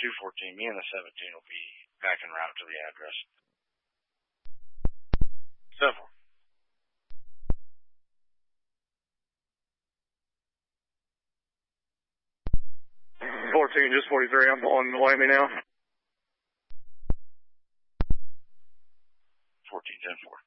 214. Me and the 17 will be back en route to the address. 7-4. 14, just 43. I'm on Miami now. 14-10-4.